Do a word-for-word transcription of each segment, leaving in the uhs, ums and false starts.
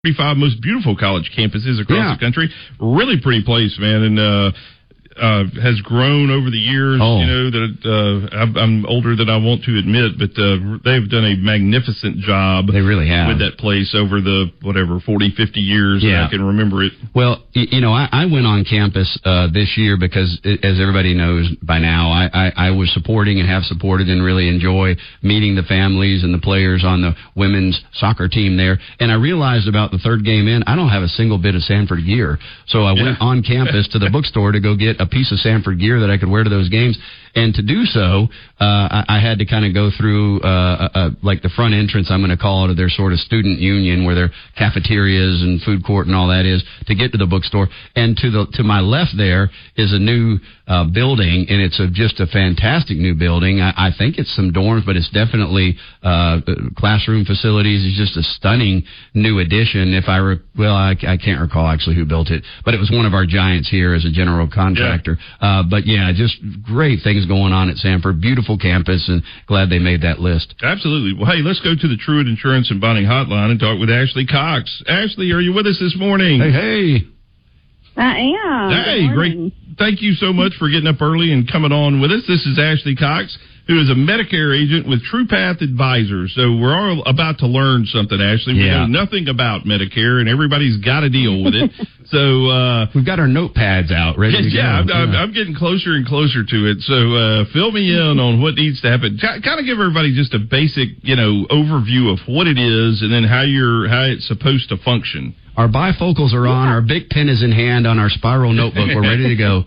thirty-five most beautiful college campuses across yeah. the country. Really pretty place, man, and uh, uh, has grown over the years. Oh. You know that uh, I'm, I'm older than I want to admit, but uh, they've done a magnificent job. They really have with that place over the whatever forty, fifty years yeah. that I can remember it. Well, you know, I, I went on campus uh, this year because, as everybody knows by now, I, I, I was supporting and have supported and really enjoy meeting the families and the players on the women's soccer team there. And I realized about the third game in, I don't have a single bit of Sanford gear. So I yeah. went on campus to the bookstore to go get a piece of Sanford gear that I could wear to those games. And to do so, uh, I, I had to kind of go through, uh, uh, like the front entrance, I'm going to call it, of their sort of student union where their cafeterias and food court and all that is to get to the bookstore. And to the, to my left there is a new, uh, building, and it's a, just a fantastic new building. I, I think it's some dorms, but it's definitely, uh, classroom facilities. It's just a stunning new addition. If I, re- well, I, I can't recall actually who built it, but it was one of our giants here as a general contractor. Yeah. Uh, but yeah, just great things going on at Sanford. Beautiful campus, and glad they made that list. Absolutely. Well, hey, let's go to the Truett Insurance and Bonding Hotline and talk with Ashley Cox. Ashley, are you with us this morning? Hey, hey. I am. Hey, great. Thank you so much for getting up early and coming on with us. This is Ashley Cox, who is a Medicare agent with TruePath Advisors. So we're all about to learn something, Ashley. We yeah. know nothing about Medicare, and everybody's got to deal with it. So uh, we've got our notepads out ready to yeah, go. I'm, yeah, I'm getting closer and closer to it. So uh, fill me in on what needs to happen. Kind of give everybody just a basic, you know, overview of what it is, and then how you're how it's supposed to function. Our bifocals are on. Yeah. Our big pen is in hand on our spiral notebook. We're ready to go.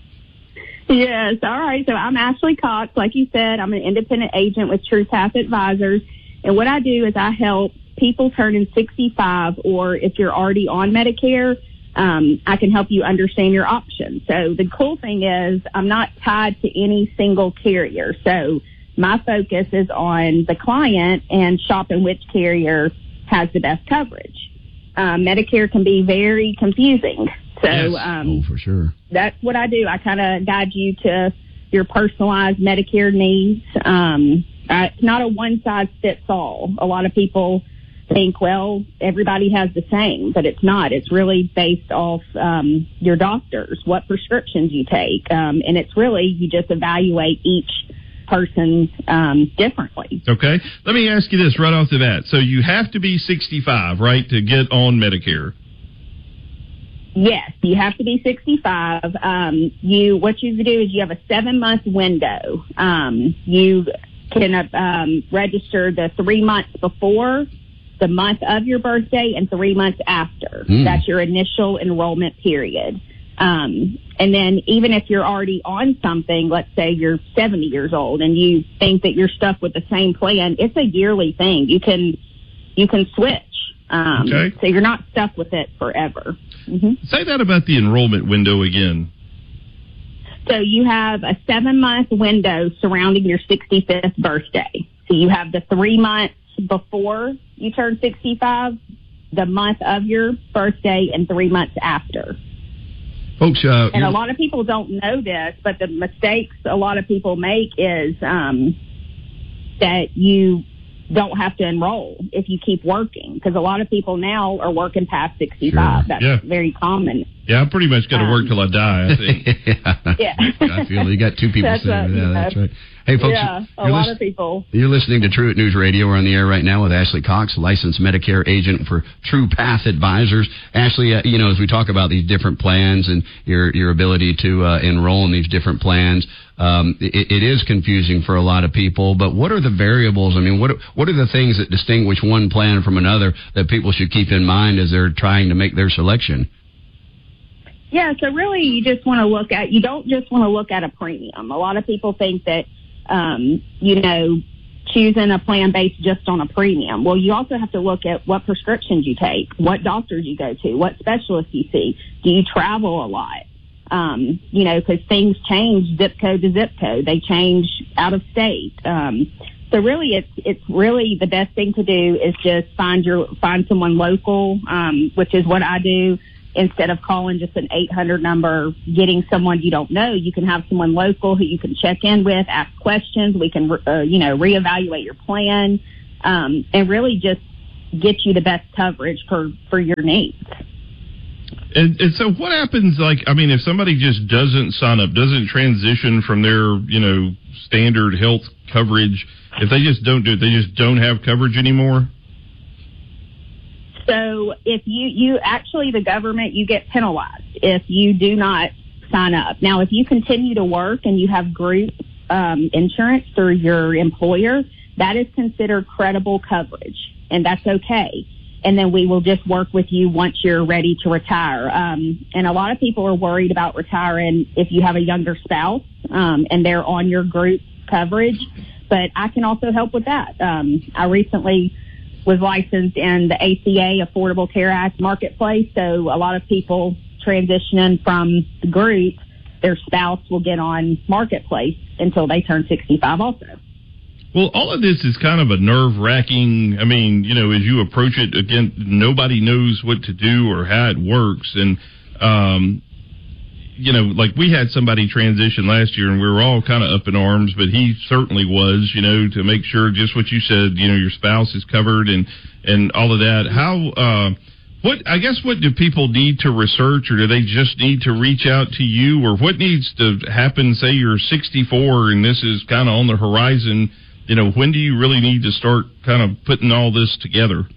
Yes. All right. So I'm Ashley Cox. Like you said, I'm an independent agent with TruePath Advisors. And what I do is I help people turning sixty-five, or if you're already on Medicare, um, I can help you understand your options. So the cool thing is I'm not tied to any single carrier. So my focus is on the client and shopping which carrier has the best coverage. Um, Medicare can be very confusing. So, yes. um, oh, for sure. That's what I do. I kind of guide you to your personalized Medicare needs. Um, uh, it's not a one size fits all. A lot of people think, well, everybody has the same, but it's not. It's really based off, um, your doctors, what prescriptions you take. Um, and it's really, you just evaluate each person um, differently. Okay. Let me ask you this right off the bat. So you have to be sixty-five, right, to get on Medicare? Yes, you have to be sixty-five. Um, you what you do is you have a seven-month window. Um, you can uh, um, register the three months before, the month of your birthday, and three months after. Mm. That's your initial enrollment period. Um, and then even if you're already on something, let's say you're seventy years old and you think that you're stuck with the same plan, it's a yearly thing. You can, you can switch. Um, okay. So you're not stuck with it forever. Mm-hmm. Say that about the enrollment window again. So you have a seven month window surrounding your sixty-fifth birthday. So you have the three months before you turn sixty-five, the month of your birthday, and three months after. Folks, uh, and a lot of people don't know this, but the mistakes a lot of people make is um, that you don't have to enroll if you keep working, because a lot of people now are working past sixty-five. Sure. That's yeah. very common. Yeah, I pretty much got to um, work till I die, I think. yeah. yeah. I feel you got two people saying that. Yeah, that's right. Hey, folks, yeah, a lot of people. You're listening to Truett News Radio. We're on the air right now with Ashley Cox, licensed Medicare agent for TruePath Advisors. Ashley, uh, you know, as we talk about these different plans and your your ability to uh, enroll in these different plans, um, it, it is confusing for a lot of people. But what are the variables? I mean, what what are the things that distinguish one plan from another that people should keep in mind as they're trying to make their selection? Yeah, so really you just want to look at, you don't just want to look at a premium. A lot of people think that, um, you know, choosing a plan based just on a premium. Well, you also have to look at what prescriptions you take, what doctors you go to, what specialists you see. Do you travel a lot? Um, you know, because things change zip code to zip code. They change out of state. Um, so really it's, it's really the best thing to do is just find your, find someone local, um, which is what I do. Instead of calling just an eight hundred number, getting someone you don't know, you can have someone local who you can check in with, ask questions. We can, uh, you know, reevaluate your plan, um, and really just get you the best coverage for, for your needs. And, and so what happens, like, I mean, if somebody just doesn't sign up, doesn't transition from their, you know, standard health coverage, if they just don't do it, they just don't have coverage anymore? So if you, you actually, the government, you get penalized if you do not sign up. Now, if you continue to work and you have group um, insurance through your employer, that is considered credible coverage, and that's okay. And then we will just work with you once you're ready to retire. Um, and a lot of people are worried about retiring if you have a younger spouse um, and they're on your group coverage. But I can also help with that. Um, I recently was licensed in the A C A, Affordable Care Act Marketplace. So a lot of people transitioning from the group, their spouse will get on Marketplace until they turn sixty-five also. Well, all of this is kind of a nerve-wracking, I mean, you know, as you approach it, again, nobody knows what to do or how it works. And, um, you know, like we had somebody transition last year and we were all kind of up in arms, but he certainly was, you know, to make sure just what you said, you know, your spouse is covered and, and all of that. How, uh, what, I guess, what do people need to research, or do they just need to reach out to you, or what needs to happen? Say you're sixty-four and this is kind of on the horizon. You know, when do you really need to start kind of putting all this together?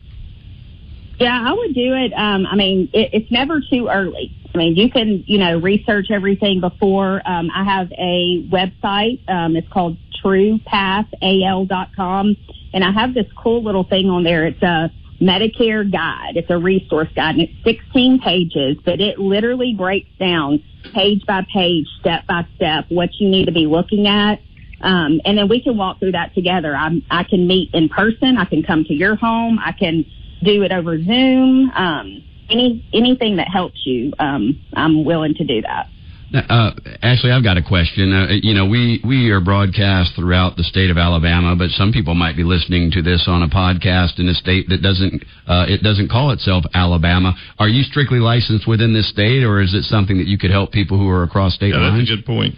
Yeah, I would do it. Um, I mean, it, it's never too early. I mean, you can, you know, research everything before. Um, I have a website. Um, it's called true path A L dot com. And I have this cool little thing on there. It's a Medicare guide. It's a resource guide, and it's sixteen pages, but it literally breaks down page by page, step by step, what you need to be looking at. Um, and then we can walk through that together. I'm, I can meet in person. I can come to your home. I can do it over Zoom. Um, any anything that helps you, um, I'm willing to do that. Uh, Ashley, I've got a question. Uh, you know, we, we are broadcast throughout the state of Alabama, but some people might be listening to this on a podcast in a state that doesn't uh, it doesn't call itself Alabama. Are you strictly licensed within this state, or is it something that you could help people who are across state yeah, lines? That's a good point.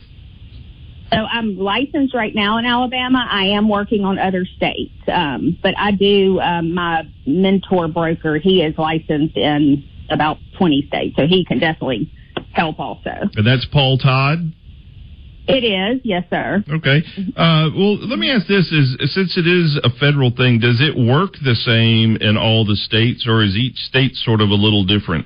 So I'm licensed right now in Alabama. I am working on other states, um, but I do. Um, my mentor broker, he is licensed in about twenty states, so he can definitely help also. And that's Paul Todd? It is, yes, sir. Okay. Uh, well, let me ask this: is since it is a federal thing, does it work the same in all the states, or is each state sort of a little different?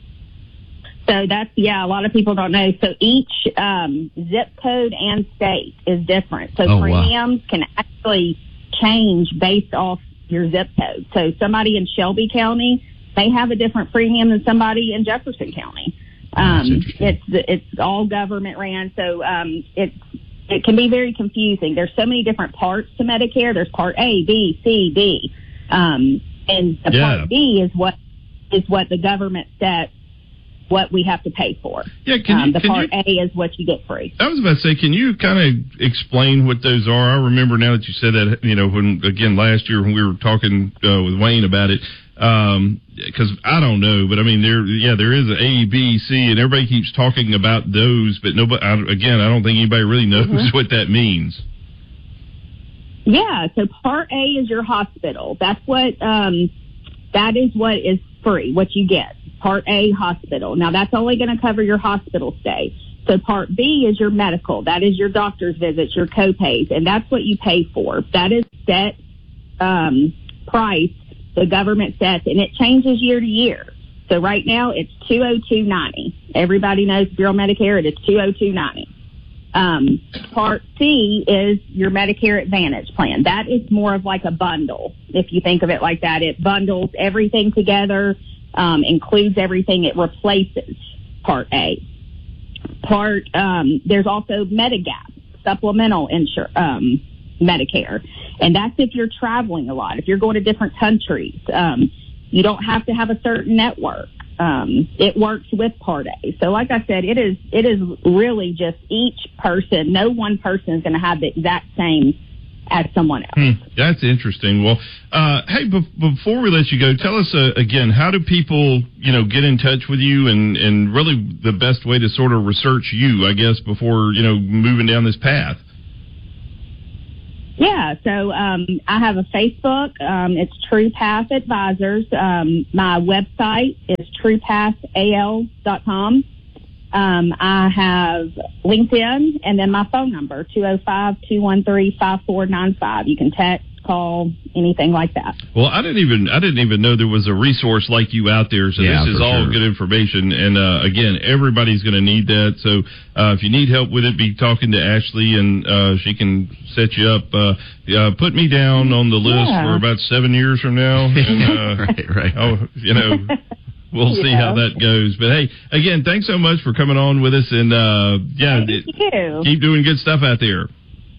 So that's, yeah, a lot of people don't know. So each um, zip code and state is different. So oh, premiums wow. can actually change based off your zip code. So somebody in Shelby County may have a different premium than somebody in Jefferson County. Um, it's it's all government ran, so um, it's it can be very confusing. There's so many different parts to Medicare. There's Part A, B, C, D, um, and the yeah. Part B is what is what the government sets what we have to pay for. Yeah, can you, um, the can Part you, A is what you get free. I was about to say, can you kind of explain what those are? I remember now that you said that, you know, when, again, last year when we were talking uh, with Wayne about it, because um, I don't know, but I mean, there, yeah, there is an A, B, C, and everybody keeps talking about those, but nobody, I, again, I don't think anybody really knows mm-hmm. what that means. Yeah, so Part A is your hospital. That's what, um, that is what is free, what you get. Part A, hospital. Now, that's only going to cover your hospital stay. So Part B is your medical. That is your doctor's visits, your co-pays, and that's what you pay for. That is set um, price the government sets, and it changes year to year. So right now, it's two hundred two dollars and ninety cents. Everybody knows Bureau Medicare, it is two hundred two dollars and ninety cents. Um, Part C is your Medicare Advantage plan. That is more of like a bundle, if you think of it like that. It bundles everything together. Um, includes everything. It replaces Part A. Part um, there's also Medigap, supplemental insur- um, Medicare, and that's if you're traveling a lot. If you're going to different countries, um, you don't have to have a certain network. Um, it works with Part A. So, like I said, it is it is really just each person. No one person is going to have the exact same as someone else. Hmm, that's interesting. Well, uh, hey, be- before we let you go, tell us uh, again, how do people, you know, get in touch with you, and, and really the best way to sort of research you, I guess, before, you know, moving down this path? Yeah, so um, I have a Facebook. Um, it's True Path Advisors. Um, my website is true path a l dot com. Um, I have LinkedIn, and then my phone number, two oh five, two one three, five four nine five. You can text, call, anything like that. Well, I didn't even I didn't even know there was a resource like you out there. So yeah, this is all sure. good information. And uh, again, everybody's going to need that. So uh, if you need help with it, be talking to Ashley, and uh, she can set you up. Uh, uh, put me down on the list yeah. for about seven years from now. And, uh, right, right. Oh, you know. We'll see yeah. how that goes. But, hey, again, thanks so much for coming on with us. And, uh, yeah, Thank you. keep doing good stuff out there.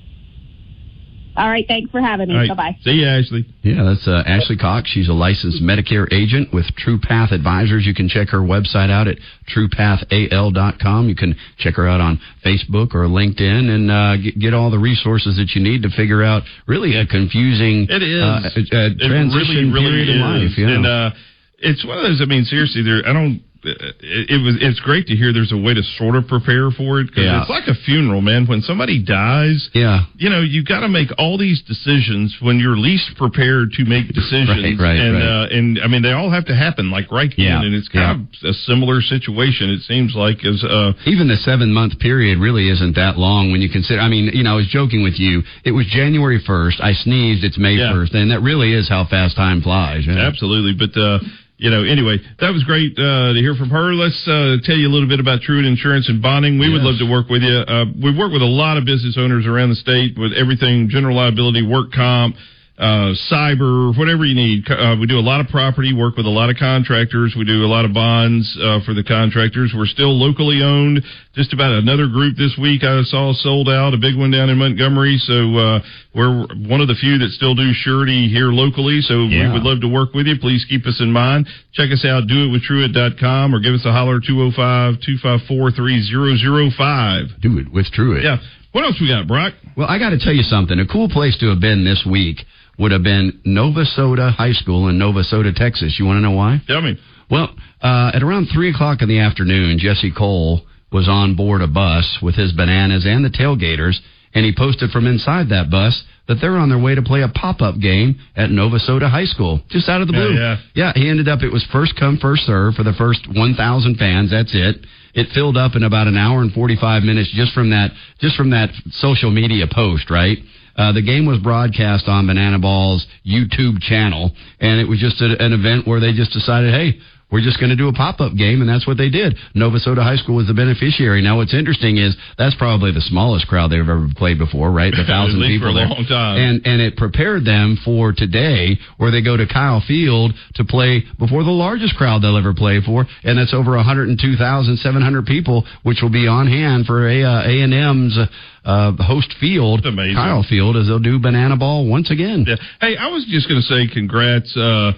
All right. Thanks for having me. Right. Bye-bye. See you, Ashley. Yeah, that's uh, Ashley Cox. She's a licensed Medicare agent with True Path Advisors. You can check her website out at true path a l dot com. You can check her out on Facebook or LinkedIn and uh, get, get all the resources that you need to figure out really a confusing it is. Uh, uh, transition it really, really period is. in life. Yeah. And, uh, it's one of those, I mean, seriously, there, I don't, it, it was, it's great to hear there's a way to sort of prepare for it, because yeah. it's like a funeral, man. When somebody dies, yeah. you know, you got to make all these decisions when you're least prepared to make decisions. Right, right, and, right. Uh, and I mean, they all have to happen like right yeah. then. And it's kind yeah. of a similar situation, it seems like, as, uh, even the seven month period really isn't that long when you consider, I mean, you know, I was joking with you. It was January first. I sneezed. It's May yeah. first. And that really is how fast time flies. Yeah. Absolutely. But, uh, You know, anyway, that was great uh, to hear from her. Let's uh, tell you a little bit about Truett Insurance and Bonding. We yes. would love to work with you. Uh, we work with a lot of business owners around the state with everything, general liability, work comp, uh, cyber, whatever you need. Uh, we do a lot of property, work with a lot of contractors. We do a lot of bonds uh, for the contractors. We're still locally owned. Just about another group this week I saw sold out, a big one down in Montgomery. So uh, we're one of the few that still do surety here locally. So yeah. we would love to work with you. Please keep us in mind. Check us out, do it with truett dot com, or give us a holler, two oh five, two five four, three oh oh five. Do it with Truett. Yeah. What else we got, Brock? Well, I got to tell you something. A cool place to have been this week would have been Navasota High School in Navasota, Texas. You want to know why? Tell me. Well, uh, at around three o'clock in the afternoon, Jesse Cole was on board a bus with his bananas and the tailgaters, and he posted from inside that bus that they're on their way to play a pop-up game at Navasota High School, just out of the blue. Yeah, yeah, yeah. he ended up, it was first come, first serve for the first one thousand fans. That's it. It filled up in about an hour and forty-five minutes just from that, just from that social media post, right? Uh, the game was broadcast on Banana Ball's YouTube channel, and it was just a, an event where they just decided, hey, we're just going to do a pop-up game, and that's what they did. Navasota High School was the beneficiary. Now, what's interesting is that's probably the smallest crowd they've ever played before, right? The thousand people for a there. long time. And and it prepared them for today, where they go to Kyle Field to play before the largest crowd they'll ever play for, and that's over one hundred two thousand seven hundred people, which will be on hand for a, uh, A and M's uh, host field, Kyle Field, as they'll do Banana Ball once again. Yeah. Hey, I was just going to say congrats. Uh,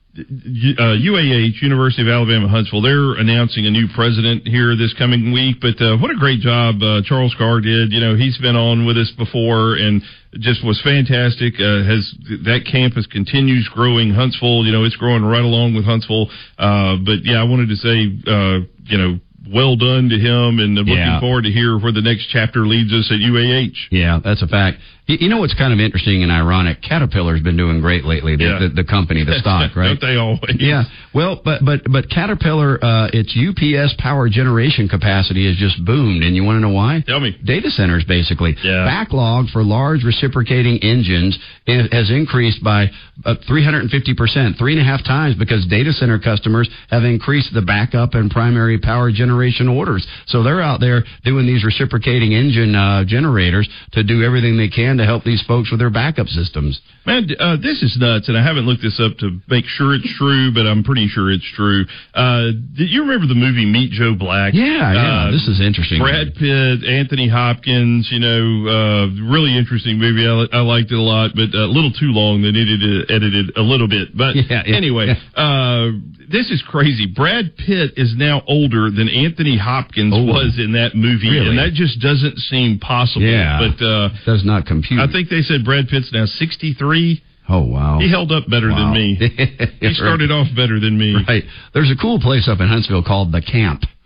Uh, U A H, University of Alabama, Huntsville, they're announcing a new president here this coming week, but uh, what a great job uh, Charles Carr did. You know, he's been on with us before and just was fantastic. Uh, has that campus continues growing. Huntsville, you know, it's growing right along with Huntsville. Uh, but, yeah, I wanted to say, uh, you know, well done to him, and looking yeah. forward to hear where the next chapter leads us at U A H. Yeah, that's a fact. You know what's kind of interesting and ironic? Caterpillar's been doing great lately. The, yeah. the, the company, the stock, right? Don't they always? Yeah. Well, but but but Caterpillar, uh, its U P S power generation capacity has just boomed, and you want to know why? Tell me. Data centers, basically. Yeah. Backlog for large reciprocating engines has increased by uh, three hundred fifty percent, three and a half times, because data center customers have increased the backup and primary power generation orders. So they're out there doing these reciprocating engine uh, generators to do everything they can to help these folks with their backup systems. Man, uh, this is nuts, and I haven't looked this up to make sure it's true, but I'm pretty sure it's true. Uh, did you remember the movie Meet Joe Black? Yeah, yeah, uh, this is interesting. Brad Pitt, Anthony Hopkins, you know, uh, really interesting movie. I, I liked it a lot, but a little too long. They needed to edit it a little bit. But yeah, yeah, anyway, yeah. Uh, this is crazy. Brad Pitt is now older than Anthony Hopkins oh, was in that movie, really? and that just doesn't seem possible. Yeah, but uh, does not compute. I think they said Brad Pitt's now sixty-three. Oh, wow. He held up better wow. than me. He started off better than me. Right. There's a cool place up in Huntsville called The Camp.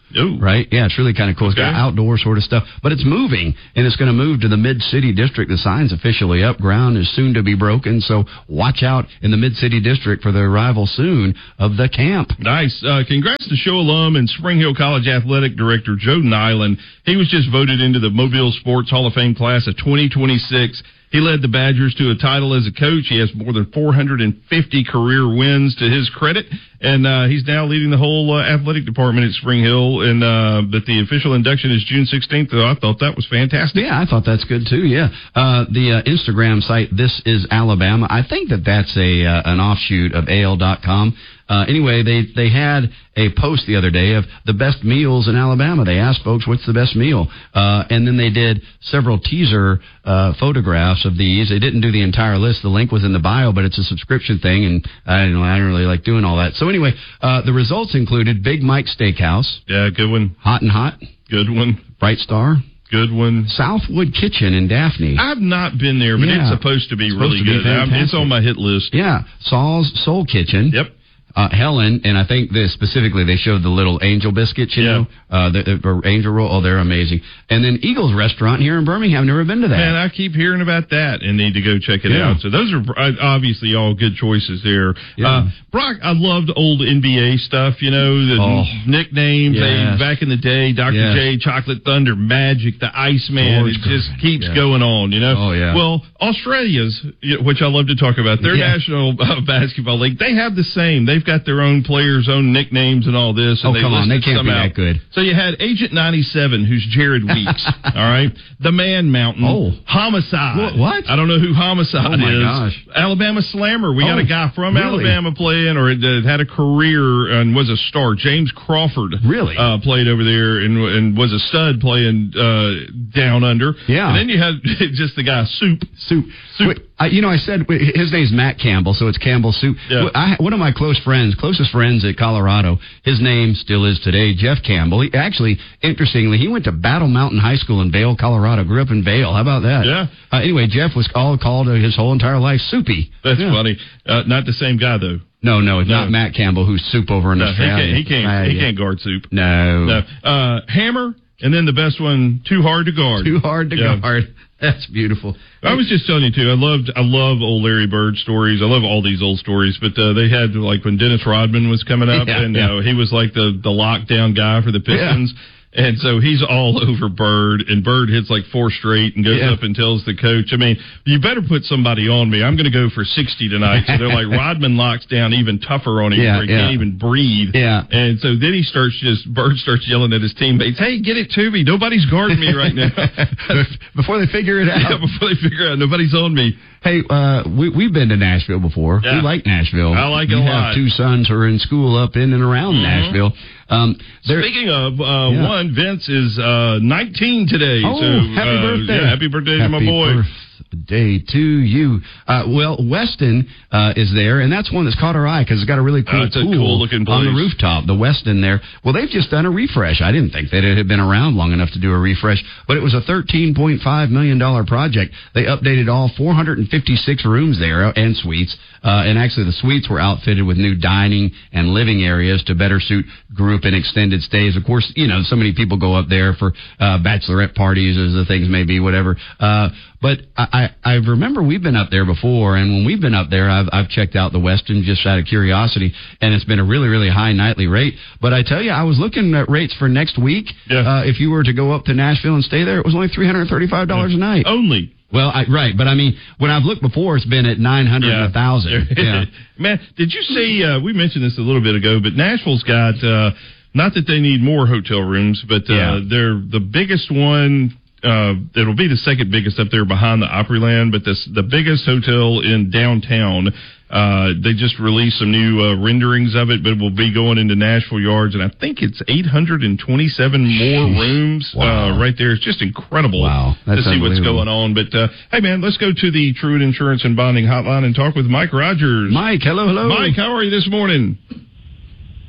Ooh. Right? Yeah, it's really kind of cool. It's Okay. got outdoor sort of stuff, but it's moving, and it's going to move to the Mid-City District. The sign's officially up. Ground is soon to be broken, so watch out in the Mid-City District for the arrival soon of the camp. Nice. Uh, congrats to show alum and Spring Hill College Athletic Director Joe Nyland. He was just voted into the Mobile Sports Hall of Fame class of twenty twenty-six. He led the Badgers to a title as a coach. He has more than four hundred fifty career wins to his credit, and uh, he's now leading the whole uh, athletic department at Spring Hill. And uh, but the official induction is June sixteenth. So I thought that was fantastic. Yeah, I thought that's good too. Yeah, uh, the uh, Instagram site This Is Alabama. I think that that's a uh, an offshoot of A L dot com. Uh, anyway, they, they had a post the other day of the best meals in Alabama. They asked folks, what's the best meal? Uh, and then they did several teaser uh, photographs of these. They didn't do the entire list. The link was in the bio, but it's a subscription thing, and I don't know, I don't really like doing all that. So anyway, uh, the results included Big Mike Steakhouse. Yeah, good one. Hot and Hot. Good one. Bright Star. Good one. Southwood Kitchen in Daphne. I've not been there, but Yeah. it's supposed to be It's really supposed to be good. I'm- It's fantastic. on my hit list. Yeah. Saul's Soul Kitchen. Yep. Uh, Helen, and I think this specifically, they showed the little angel biscuits, you Yeah. know, uh, the, the angel roll. Oh, they're amazing. And then Eagles Restaurant here in Birmingham. Never been to that. Man, I keep hearing about that and need to go check it Yeah. out. So those are uh, obviously all good choices there. Yeah. Uh, Brock, I loved old N B A stuff, you know, the Oh. nicknames Yes. they, back in the day, Doctor Yes. J, Chocolate Thunder, Magic, the Iceman. George It just Gervin. keeps Yeah. going on, you know. Oh, yeah. Well, Australia's, which I love to talk about, their Yeah. National uh, Basketball League, they have the same. They've got their own players, own nicknames and all this. And Oh, they come on. listed They can't some be out. that good. So you had Agent ninety-seven, who's Jared Weeks, all right? The Man Mountain. Oh. Homicide. What- what? I don't know who Homicide Oh, my is. gosh. Alabama Slammer. We got Oh, a guy from really? Alabama playing, or uh, had a career and was a star. James Crawford. Really? Uh, played over there and, and was a stud playing uh, down under. Yeah. And then you had just the guy, Soup. Soup. Soup. Wait, I, you know, I said his name's Matt Campbell, so it's Campbell Soup. Yeah. I, one of my close friends, closest friends at Colorado, his name still is today, Jeff Campbell. He, actually, interestingly, he went to Battle Mountain High School in Vail, Colorado. Grew up in Vail. How about that? Yeah. Uh, anyway, Jeff was all called uh, his whole entire life Soupy. That's Yeah. funny. Uh, not the same guy, though. No, no, it's No. not Matt Campbell, who's Soup over in No, he Australia. can't, he can't, he Australia. can't guard Soup. No. No. Uh, Hammer, and then the best one, Too Hard to Guard. Too hard to Yeah. guard. That's beautiful. I was just telling you too. I loved, I love old Larry Bird stories. I love all these old stories. But uh, they had like when Dennis Rodman was coming up, Yeah, and yeah. Uh, he was like the the lockdown guy for the Pistons. And so he's all over Bird, and Bird hits like four straight and goes Yeah. up and tells the coach, I mean, you better put somebody on me. I'm going to go for sixty tonight. So they're like, Rodman locks down even tougher on him Yeah, where he yeah. can't even breathe. Yeah. And so then he starts just, Bird starts yelling at his teammates, hey, get it to me. Nobody's guarding me right now. Before they figure it out. Yeah, before they figure out nobody's on me. Hey, uh, we, we've been to Nashville before. Yeah. We like Nashville. I like it you a have lot. two sons who are in school up in and around Mhm. Nashville. Um, they're- Speaking of, uh, Yeah. one, Vince is uh, nineteen today. Oh, so, happy uh, birthday. Yeah, happy birthday to Happy my boy. birthday to you. Uh, well, Weston uh, is there, and that's one that's caught our eye because it's got a really cool Oh, it's a pool cool-looking on the place. rooftop, the Weston there. Well, they've just done a refresh. I didn't think that it had been around long enough to do a refresh, but it was a thirteen point five million dollars project. They updated all four hundred fifty-six rooms there and suites, uh, and actually the suites were outfitted with new dining and living areas to better suit group and extended stays. Of course, you know, so many people go up there for uh, bachelorette parties, as the things may be, whatever. Uh, but I, I, I remember we've been up there before, and when we've been up there, I've, I've checked out the Westin just out of curiosity, and it's been a really, really high nightly rate. But I tell you, I was looking at rates for next week. Yeah. Uh, if you were to go up to Nashville and stay there, it was only three hundred thirty-five dollars a night. Only. Well, I, right, but I mean, when I've looked before, it's been at nine hundred and one thousand. Yeah. Man, did you see, uh, we mentioned this a little bit ago, but Nashville's got, uh, not that they need more hotel rooms, but uh, Yeah. they're the biggest one. Uh, it'll be the second biggest up there behind the Opryland, but this the biggest hotel in downtown. Uh, they just released some new uh, renderings of it, but it will be going into Nashville Yards, and I think it's eight hundred twenty-seven more rooms Wow. uh, right there. It's just incredible Wow. That's to see what's unbelievable. going on. But uh, hey, man, let's go to the Truett Insurance and Bonding Hotline and talk with Mike Rogers. Mike, hello, hello. Mike, how are you this morning?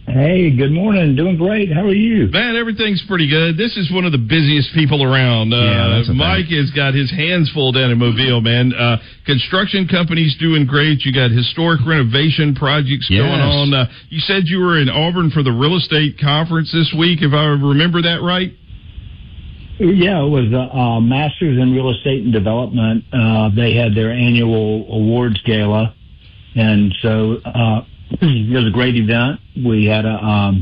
Hey, good morning. Doing great. How are you? Man, everything's pretty good. This is one of the busiest people around. Uh, yeah, Mike has got his hands full down in Mobile, man. Uh, construction companies doing great. You got historic renovation projects yes. going on. Uh, you said you were in Auburn for the real estate conference this week, if I remember that right? Yeah, it was a uh, Masters in Real Estate and Development. Uh, they had their annual awards gala, and so uh, it was a great event. We had a um,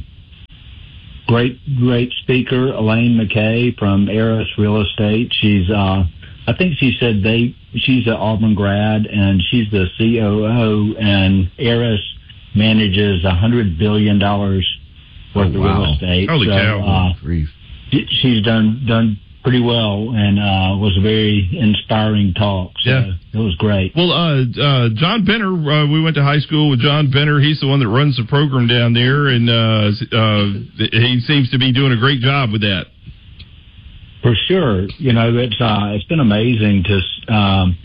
great, great speaker, Elaine McKay from Eris Real Estate. She's, uh, I think she said they, she's an Auburn grad, and she's the C O O, and Eris manages a hundred billion dollars worth oh, of wow. real estate. Holy so, cow! Uh, Grief. She's done done pretty well, and uh, was a very inspiring talk. So yeah, it was great. Well, uh, uh, John Benner, uh, we went to high school with John Benner. He's the one that runs the program down there, and uh, uh, he seems to be doing a great job with that. For sure, you know it's uh, it's been amazing to um,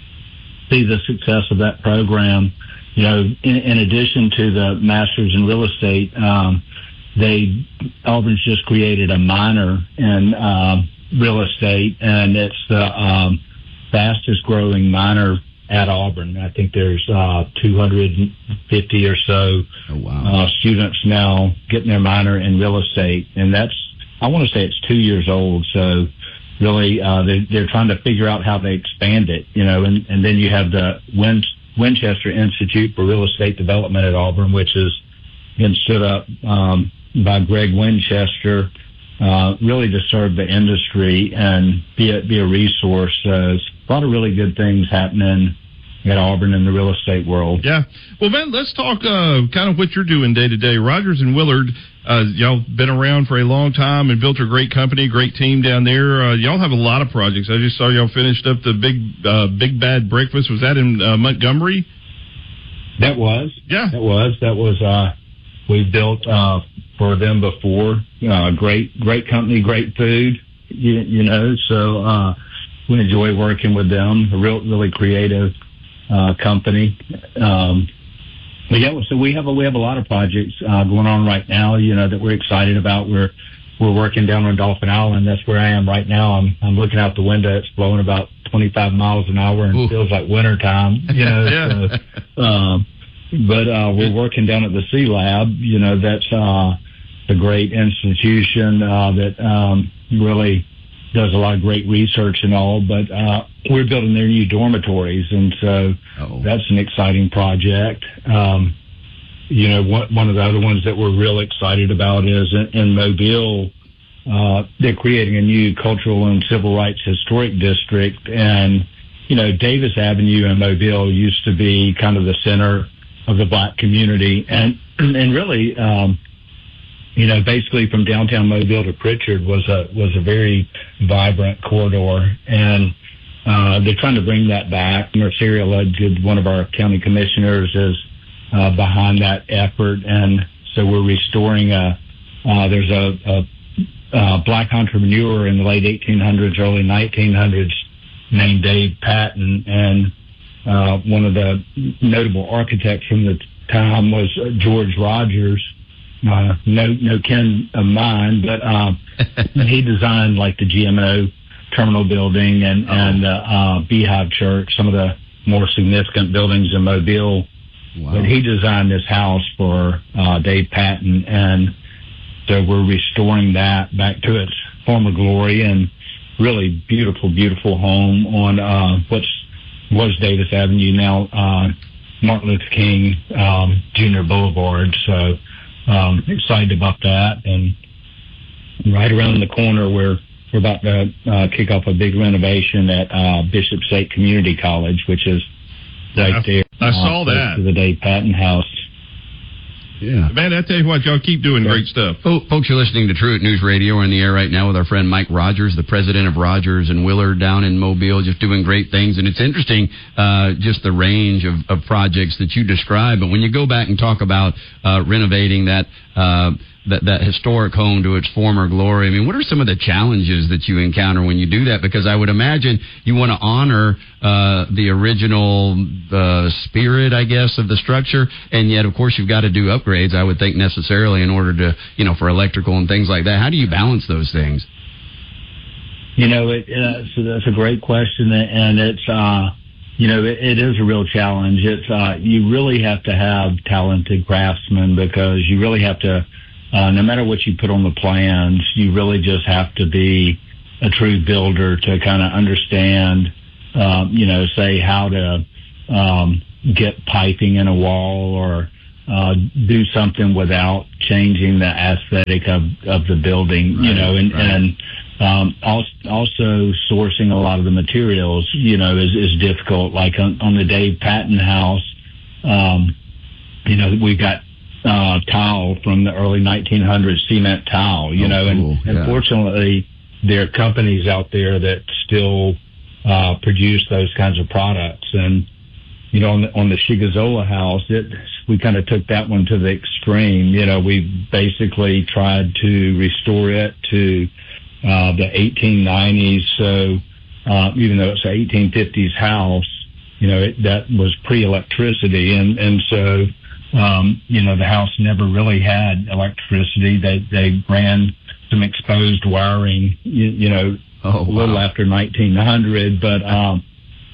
see the success of that program. You know, in, in addition to the Masters in Real Estate. Um, They Auburn's just created a minor in uh, real estate, and it's the um, fastest growing minor at Auburn. I think there's uh, two hundred fifty or so oh, wow. uh, students now getting their minor in real estate, and that's I want to say it's two years old. So really, uh, they, they're trying to figure out how they expand it, you know. And, and then you have the Win- Winchester Institute for Real Estate Development at Auburn, which has been stood up Um, by Greg Winchester, uh, really to serve the industry and be a, be a resource. Uh, a lot of really good things happening at Auburn in the real estate world. Yeah. Well, man, let's talk uh, kind of what you're doing day to day. Rogers and Willard, uh, y'all been around for a long time and built a great company, great team down there. Uh, y'all have a lot of projects. I just saw y'all finished up the big, uh, big bad breakfast. Was that in uh, Montgomery? That was. Yeah. That was. That was. Uh, we built uh, for them before. Uh, great, great company, great food. You, you know, so uh, we enjoy working with them. A real, really creative uh, company. Um, but yeah, so we have a we have a lot of projects uh, going on right now. You know that we're excited about. We're we're working down on Dolphin Island. That's where I am right now. I'm I'm looking out the window. It's blowing about twenty-five miles an hour and Ooh. It feels like winter time. You know. Yeah. So, um, But uh, we're working down at the C Lab. You know, that's uh, a great institution uh, that um, really does a lot of great research and all. But uh, we're building their new dormitories, and so Uh-oh. that's an exciting project. Um, you know, one, one of the other ones that we're real excited about is in, in Mobile. Uh, they're creating a new cultural and civil rights historic district, and you know, Davis Avenue in Mobile used to be kind of the center of the black community, and and really, um, you know, basically from downtown Mobile to Pritchard was a was a very vibrant corridor, and uh, they're trying to bring that back. Merceria Ludgood, one of our county commissioners, is uh, behind that effort, and so we're restoring a. Uh, there's a, a, a black entrepreneur in the late eighteen hundreds, early nineteen hundreds, named Dave Patton, and Uh, one of the notable architects from the time was uh, George Rogers, uh, no no kin of mine, but uh, he designed like the G M O terminal building and oh. and the uh, Beehive Church, some of the more significant buildings in Mobile. Wow. But he designed this house for uh, Dave Patton, and so we're restoring that back to its former glory, and really beautiful, beautiful home on uh, what's was Davis Avenue, now uh, Martin Luther King um, Junior Boulevard. So um, excited about that. And right around the corner, we're, we're about to uh, kick off a big renovation at uh, Bishop State Community College, which is right I, there. I uh, saw that. To the Dave Patton House. Yeah. Man, I tell you what, y'all keep doing great stuff. Oh, folks, you're listening to Truett News Radio. We're in the air right now with our friend Mike Rogers, the president of Rogers and Willard down in Mobile, just doing great things. And it's interesting, uh, just the range of, of projects that you describe. But when you go back and talk about uh, renovating that, uh, that that historic home to its former glory, I mean, what are some of the challenges that you encounter when you do that? Because I would imagine you want to honor uh, the original uh, spirit, I guess, of the structure, and yet, of course, you've got to do upgrades upgrades, I would think, necessarily in order to, you know, for electrical and things like that. How do you balance those things? You know, it, uh, so that's a great question, and it's, uh, you know, it, it is a real challenge. It's, uh, you really have to have talented craftsmen, because you really have to, uh, no matter what you put on the plans, you really just have to be a true builder to kind of understand, um, you know, say how to, um, get piping in a wall, or, uh, do something without changing the aesthetic of, of the building, right, you know, and, right. and, Um, also sourcing a lot of the materials, you know, is, is difficult. Like on, on the Dave Patton house, um, you know, we got, uh, tile from the early nineteen hundreds, cement tile, you oh, know, and cool. yeah. unfortunately there are companies out there that still, uh, produce those kinds of products. And, you know, on the, on the Shigazola house, it, we kind of took that one to the extreme. You know, we basically tried to restore it to, Uh, the eighteen nineties, so uh, even though it's an eighteen fifties house, you know, it, that was pre-electricity, and and so um, you know, the house never really had electricity. They they ran some exposed wiring, you, you know, oh, wow. a little after nineteen hundred, but um,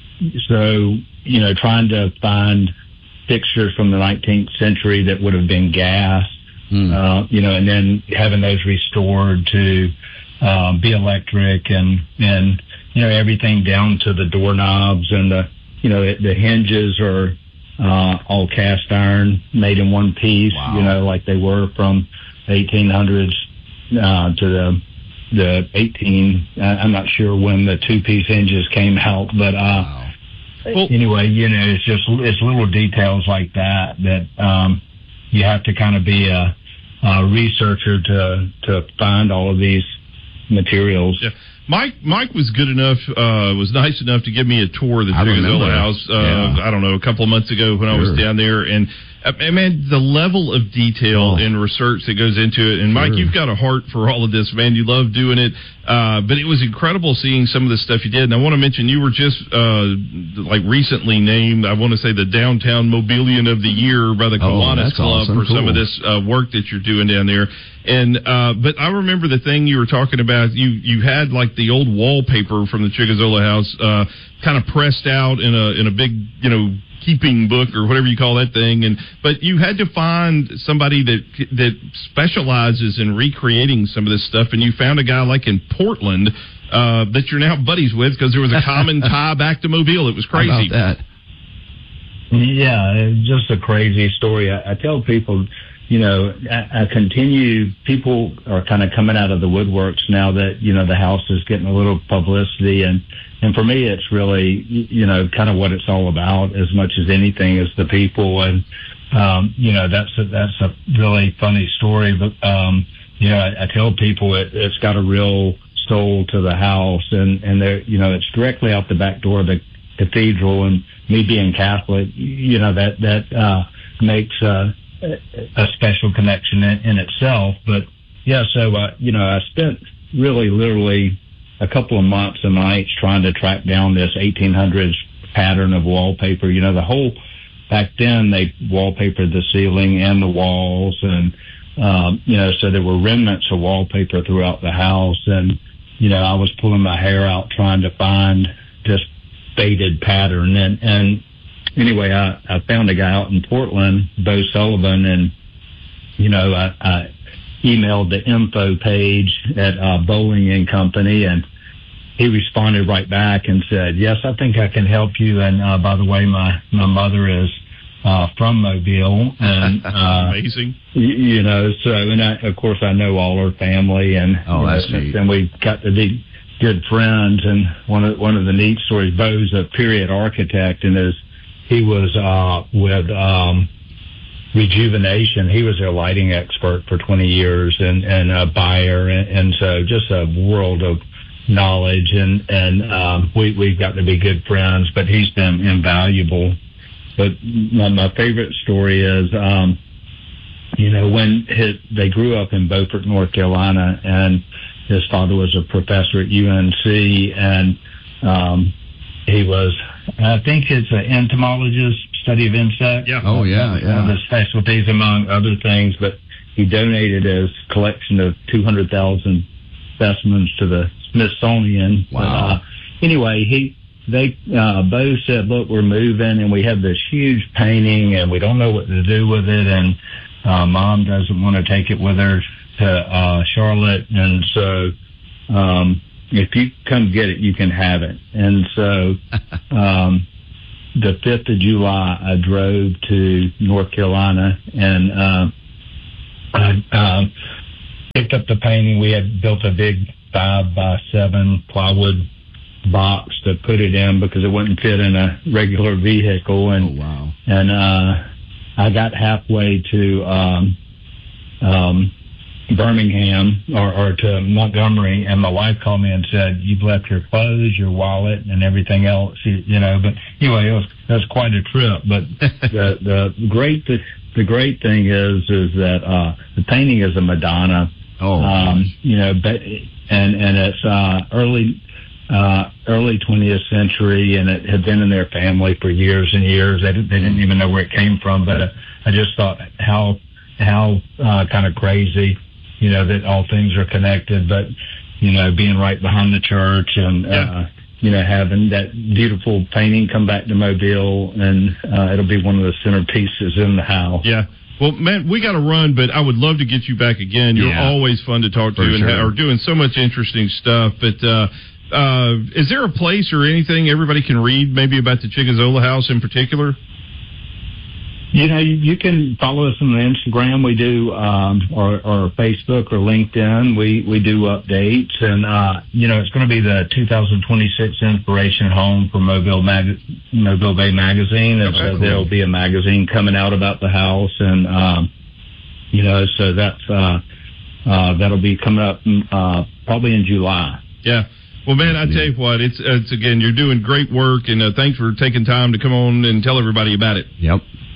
so you know, trying to find fixtures from the nineteenth century that would have been gas, mm. uh, you know, and then having those restored to Um, be electric, and, and, you know, everything down to the doorknobs, and the, you know, the hinges are, uh, all cast iron, made in one piece, wow. you know, like they were from eighteen hundreds, uh, to the, the eighteen, I'm not sure when the two piece hinges came out, but, uh, wow. well, anyway, you know, it's just, it's little details like that, that, um, you have to kind of be a, a researcher to, to find all of these materials. Yeah. Mike Mike was good enough, uh, was nice enough to give me a tour of the Chigazola house, uh, yeah. I don't know, a couple of months ago when sure. I was down there. And, uh, man, the level of detail oh. and research that goes into it. And, Mike, sure. you've got a heart for all of this, man. You love doing it. Uh, but it was incredible seeing some of the stuff you did. And I want to mention you were just, uh, like, recently named, I want to say, the Downtown Mobilian of the Year by the Kiwanis oh, Club awesome. for cool. some of this uh, work that you're doing down there. And, uh, but I remember the thing you were talking about, you, you had like the old wallpaper from the Chigazola house, uh, kind of pressed out in a, in a big, you know, keeping book or whatever you call that thing. And, but you had to find somebody that, that specializes in recreating some of this stuff. And you found a guy like in Portland, uh, that you're now buddies with, because there was a common tie back to Mobile. It was crazy. How about that? Yeah, it's just a crazy story. I, I tell people, you know, I, I continue, people are kind of coming out of the woodworks now that, you know, the house is getting a little publicity. And, and for me, it's really, you know, kind of what it's all about as much as anything is the people. And, um, you know, that's a, that's a really funny story. But, um, you know, I, I tell people it, it's got a real soul to the house. And, and they're, you know, it's directly out the back door of the cathedral. And me being Catholic, you know, that, that, uh, makes, uh, a special connection in, in itself. But yeah, so, uh, you know, I spent really literally a couple of months and nights trying to track down this eighteen hundreds pattern of wallpaper. You know, the whole, back then they wallpapered the ceiling and the walls, and, um, you know, so there were remnants of wallpaper throughout the house. And, you know, I was pulling my hair out trying to find this faded pattern. And, and, Anyway, I, I found a guy out in Portland, Bo Sullivan, and, you know, I, I emailed the info page at uh, Bowling and Company, and he responded right back and said, yes, I think I can help you. And, uh, by the way, my, my mother is uh, from Mobile. And, uh, amazing. You, you know, so, and I, of course, I know all her family, and, oh, that's know, neat. And we got to be good friends. And one of, one of the neat stories, Bo's a period architect, and is, he was uh, with um, Rejuvenation. He was their lighting expert for twenty years, and, and a buyer. And, and so just a world of knowledge. And, and um, we, we've got to be good friends, but he's been invaluable. But my, my favorite story is, um, you know, when his, they grew up in Beaufort, North Carolina, and his father was a professor at U N C, and um, he was, I think it's an entomologist study of insects. Yeah. Oh, yeah, One yeah. of the specialties, among other things, but he donated his collection of two hundred thousand specimens to the Smithsonian. Wow. But, uh, anyway, he they uh, Bo said, "Look, we're moving, and we have this huge painting, and we don't know what to do with it, and uh, Mom doesn't want to take it with her to uh, Charlotte, and so um, if you come get it, you can have it." And so um, the fifth of July, I drove to North Carolina and uh, I um, picked up the painting. We had built a big five by seven plywood box to put it in because it wouldn't fit in a regular vehicle. And Oh, wow. and uh, I got halfway to um, um, Birmingham or, or to Montgomery, and my wife called me and said, "You've left your clothes, your wallet, and everything else." You, you know, but anyway, it was it was quite a trip. But the the great the, the great thing is is that uh, the painting is a Madonna. Oh, Um, you know, but and and it's uh, early uh, early twentieth century, and it had been in their family for years and years. They didn't, they didn't even know where it came from. But uh, I just thought how how uh, kind of crazy, you know, that all things are connected. But you know, being right behind the church and Yeah. uh, you know, having that beautiful painting come back to Mobile, and uh, it'll be one of the centerpieces in the house. Yeah. Well, man, we got to run, but I would love to get you back again. You're Yeah. always fun to talk to For and sure. ha- are doing so much interesting stuff. But uh, uh, is there a place or anything everybody can read maybe about the Chigazola House in particular? You know, you, you can follow us on Instagram. We do, um, or, or Facebook or LinkedIn. We, we do updates, and uh, you know, it's going to be the two thousand twenty-six Inspiration Home for Mobile Mag- Mobile Bay Magazine, and Okay, so cool. there'll be a magazine coming out about the house, and um, you know, so that's uh, uh, that'll be coming up uh, probably in July. Yeah. Well, man, I tell you what, it's it's again, you're doing great work, and uh, thanks for taking time to come on and tell everybody about it. Yep.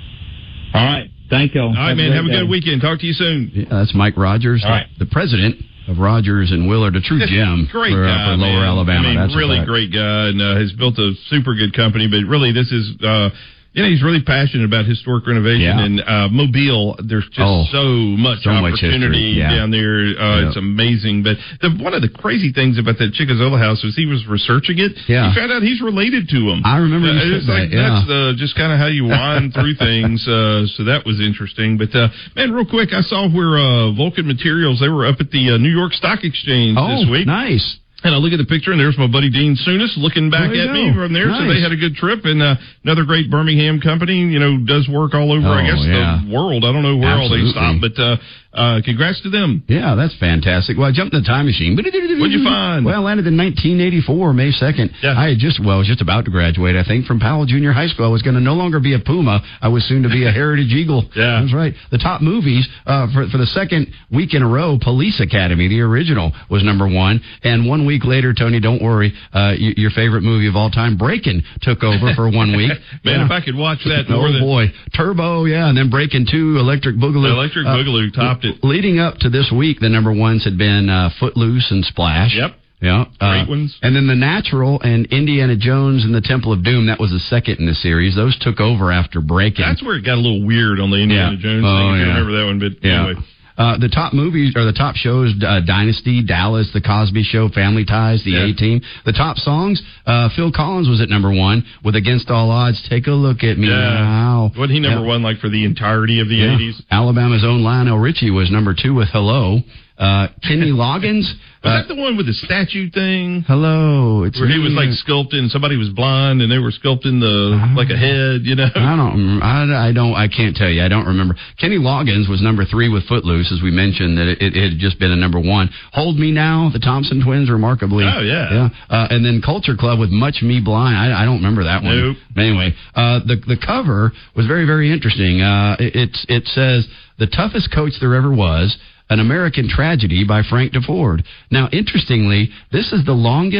All right, thank you. All right, man. Have a good weekend. Talk to you soon. Yeah, that's Mike Rogers, All right. the president of Rogers and Willard, a true gem Great for, uh, guy, for Lower man. Alabama. I mean, That's a really fact. great guy, and uh, has built a super good company. But really, this is, uh, you know, he's really passionate about historic renovation. Yeah. And uh, Mobile, there's just Oh, so much so much opportunity history, yeah. down there. Uh, Yeah. It's amazing. But the, one of the crazy things about that Chigazola house was he was researching it. Yeah. He found out he's related to him. I remember you Uh, said it's like, that, yeah. That's uh, just kind of how you wind through things. Uh, so that was interesting. But, uh, man, real quick, I saw where uh, Vulcan Materials, they were up at the uh, New York Stock Exchange Oh, this week. nice. And I look at the picture, and there's my buddy Dean Sunis looking back There you at me go. from there. So Nice. they had a good trip, and uh, another great Birmingham company. You know, does work all over, Oh, I guess, yeah. the world. I don't know where all Absolutely. they stop, but uh, uh, congrats to them. Yeah, that's fantastic. Well, I jumped in the time machine. What'd you find? Well, I landed in nineteen eighty-four, May second. Yeah. I had just, well, I was just about to graduate, I think, from Powell Junior High School. I was going to no longer be a Puma. I was soon to be a Heritage Eagle. Yeah. That's right. The top movies uh, for, for the second week in a row, Police Academy, the original, was number one. And one week later, Tony, don't worry, uh, y- your favorite movie of all time, Breakin', took over for one week. Man, Yeah. if I could watch that more Oh, than boy. Turbo, yeah, and then Breakin' two, Electric Boogaloo. Electric Uh, Boogaloo topped it. Leading up to this week, the number ones had been uh, Footloose and Splash. Yep. Yeah. Great uh, ones. And then The Natural and Indiana Jones and the Temple of Doom, that was the second in the series. Those took over after Breakin'. That's where it got a little weird on the Indiana Yeah. Jones Oh, thing. If you yeah. remember that one, but Yeah. anyway. Uh, the top movies, or the top shows, uh, Dynasty, Dallas, The Cosby Show, Family Ties, The Yeah. A-Team. The top songs, uh, Phil Collins was at number one with Against All Odds, Take a Look at Me Yeah. Now. Wasn't he number Yeah. one like for the entirety of the Yeah. eighties? Alabama's own Lionel Richie was number two with Hello. Uh, Kenny Loggins. Was uh, that the one with the statue thing? Hello. It's Where he was me. like sculpting, somebody was blind and they were sculpting the, like a head, you know? I don't, I, I don't, I can't tell you. I don't remember. Kenny Loggins was number three with Footloose, as we mentioned, that it, it, it had just been a number one. Hold Me Now, the Thompson Twins, remarkably. Oh, yeah. Yeah. Uh, and then Culture Club with Much Me Blind. I, I don't remember that one. Nope. Anyway, uh, the, the cover was very, very interesting. Uh, it, it, it says, The Toughest Coach There Ever Was, An American Tragedy by Frank DeFord. Now, interestingly, this is the longest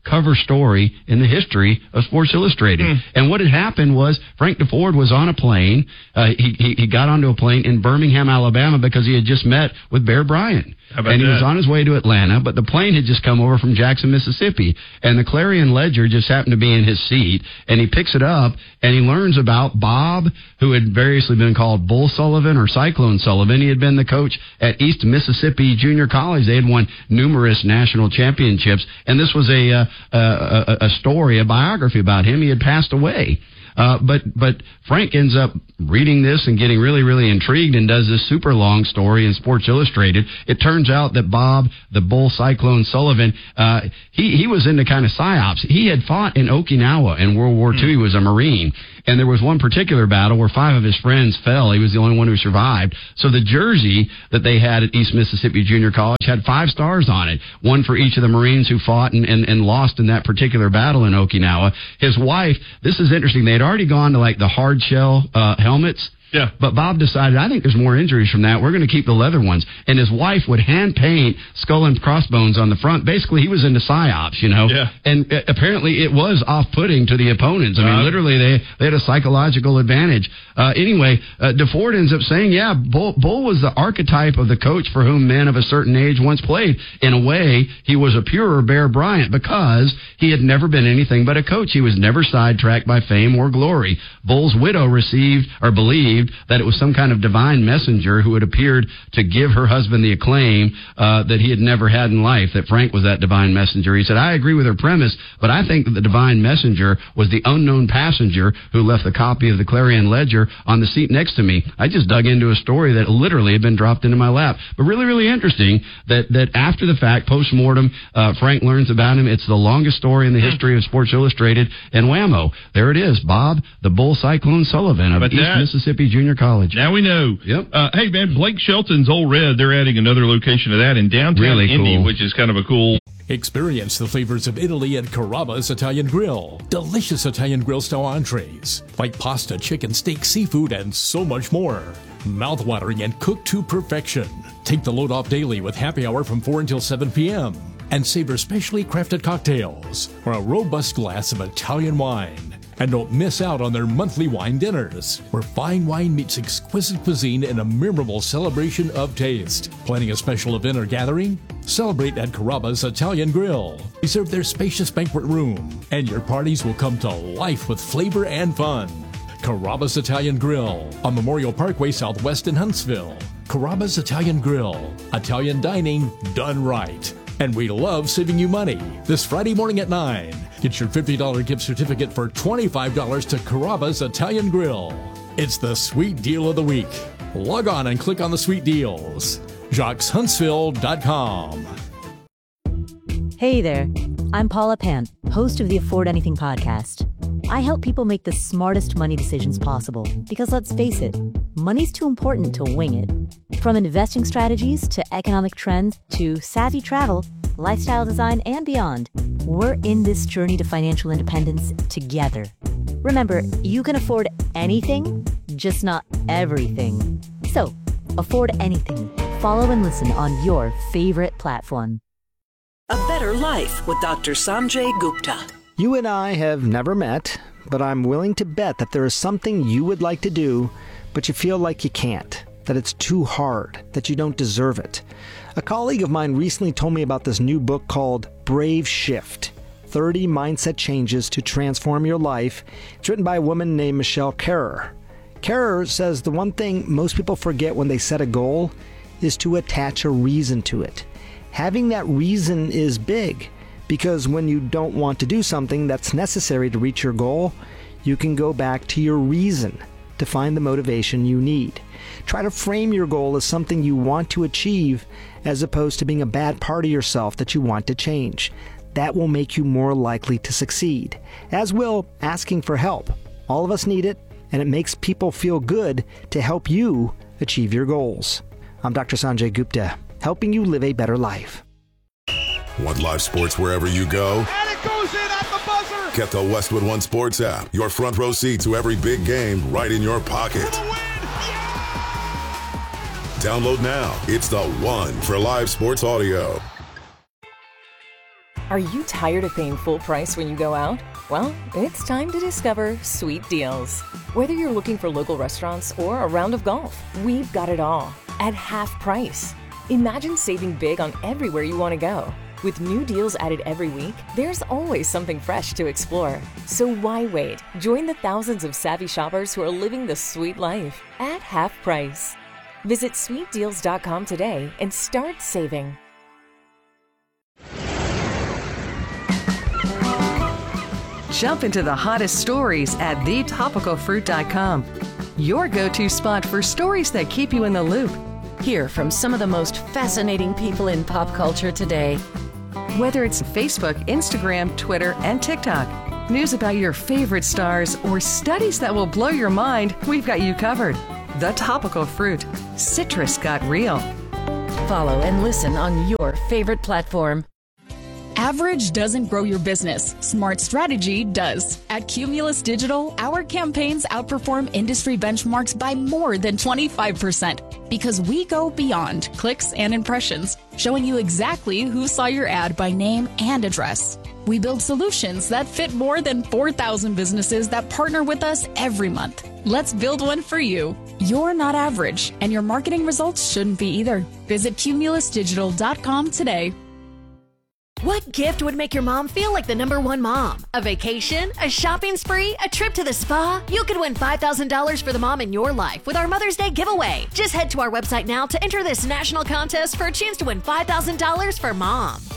cover story in the history of Sports Illustrated. Mm. And what had happened was Frank DeFord was on a plane. Uh, he, he he got onto a plane in Birmingham, Alabama, because he had just met with Bear Bryant. And he that? was on his way to Atlanta, but the plane had just come over from Jackson, Mississippi. And the Clarion Ledger just happened to be in his seat. And he picks it up, and he learns about Bob, who had variously been called Bull Sullivan or Cyclone Sullivan. He had been the coach at East Mississippi Junior College. They had won numerous national championships. And this was a, uh, a, a story, a biography about him. He had passed away. Uh, but but Frank ends up reading this and getting really, really intrigued and does this super long story in Sports Illustrated. It turns out that Bob, the Bull Cyclone Sullivan, uh, he, he was into kind of psyops. He had fought in Okinawa in World War Two. Mm. He was a Marine. And there was one particular battle where five of his friends fell. He was the only one who survived. So the jersey that they had at East Mississippi Junior College had five stars on it, one for each of the Marines who fought and, and, and lost in that particular battle in Okinawa. His wife, this is interesting, they had already gone to like the hard shell uh, helmets. Yeah. But Bob decided, I think there's more injuries from that. We're going to keep the leather ones. And his wife would hand paint skull and crossbones on the front. Basically, he was into psyops, you know. Yeah. And uh, apparently it was off-putting to the opponents. I mean, uh, literally, they, they had a psychological advantage. Uh, anyway, uh, DeFord ends up saying, yeah, Bull, Bull was the archetype of the coach for whom men of a certain age once played. In a way, he was a purer Bear Bryant because he had never been anything but a coach. He was never sidetracked by fame or glory. Bull's widow received, or believed, that it was some kind of divine messenger who had appeared to give her husband the acclaim uh, that he had never had in life, that Frank was that divine messenger. He said, I agree with her premise, but I think that the divine messenger was the unknown passenger who left the copy of the Clarion Ledger on the seat next to me. I just dug into a story that literally had been dropped into my lap. But really, really interesting that, that after the fact, post-mortem, uh, Frank learns about him. It's the longest story in the history of Sports Illustrated, and whammo, there it is, Bob, the Bull Cyclone Sullivan of but East that- Mississippi Junior College. Now we know. Yep. Uh, hey, man, Blake Shelton's Old Red, they're adding another location to that in downtown really Indy, cool. Which is kind of a cool... Experience the flavors of Italy at Carrabba's Italian Grill. Delicious Italian grill style entrees, like pasta, chicken, steak, seafood, and so much more. Mouth-watering and cooked to perfection. Take the load off daily with happy hour from four until seven p.m. and savor specially crafted cocktails or a robust glass of Italian wine. And don't miss out on their monthly wine dinners, where fine wine meets exquisite cuisine in a memorable celebration of taste. Planning a special event or gathering? Celebrate at Carrabba's Italian Grill. Reserve their spacious banquet room, and your parties will come to life with flavor and fun. Carrabba's Italian Grill on Memorial Parkway Southwest in Huntsville. Carrabba's Italian Grill. Italian dining done right. And we love saving you money. This Friday morning at nine, get your fifty dollars gift certificate for twenty-five dollars to Carrabba's Italian Grill. It's the sweet deal of the week. Log on and click on the sweet deals. Jocks Huntsville dot com. Hey there, I'm Paula Pant, host of the Afford Anything podcast. I help people make the smartest money decisions possible because, let's face it, money's too important to wing it. From investing strategies to economic trends to savvy travel, lifestyle design, and beyond, we're in this journey to financial independence together. Remember, you can afford anything, just not everything. So, afford anything. Follow and listen on your favorite platform. A Better Life with Doctor Sanjay Gupta. You and I have never met, but I'm willing to bet that there is something you would like to do, but you feel like you can't, that it's too hard, that you don't deserve it. A colleague of mine recently told me about this new book called Brave Shift, thirty Mindset Changes to Transform Your Life. It's written by a woman named Michelle Kerrer. Kerrer says the one thing most people forget when they set a goal is to attach a reason to it. Having that reason is big, because when you don't want to do something that's necessary to reach your goal, you can go back to your reason to find the motivation you need. Try to frame your goal as something you want to achieve as opposed to being a bad part of yourself that you want to change. That will make you more likely to succeed, as will asking for help. All of us need it, and it makes people feel good to help you achieve your goals. I'm Doctor Sanjay Gupta, helping you live a better life. Want live sports wherever you go? And it goes in at the buzzer! Get the Westwood One Sports app. Your front row seat to every big game right in your pocket. For the win! Yeah! Download now. It's the one for live sports audio. Are you tired of paying full price when you go out? Well, it's time to discover Sweet Deals. Whether you're looking for local restaurants or a round of golf, we've got it all at half price. Imagine saving big on everywhere you want to go. With new deals added every week, there's always something fresh to explore. So why wait? Join the thousands of savvy shoppers who are living the sweet life at half price. Visit sweet deals dot com today and start saving. Jump into the hottest stories at the topical fruit dot com. Your go-to spot for stories that keep you in the loop. Hear from some of the most fascinating people in pop culture today. Whether it's Facebook, Instagram, Twitter, and TikTok, news about your favorite stars, or studies that will blow your mind, we've got you covered. The Topical Fruit. Citrus got real. Follow and listen on your favorite platform. Average doesn't grow your business. Smart strategy does. At Cumulus Digital, our campaigns outperform industry benchmarks by more than twenty-five percent because we go beyond clicks and impressions, showing you exactly who saw your ad by name and address. We build solutions that fit more than four thousand businesses that partner with us every month. Let's build one for you. You're not average, and your marketing results shouldn't be either. Visit cumulus digital dot com today. What gift would make your mom feel like the number one mom? A vacation? A shopping spree? A trip to the spa? You could win five thousand dollars for the mom in your life with our Mother's Day giveaway. Just head to our website now to enter this national contest for a chance to win five thousand dollars for mom.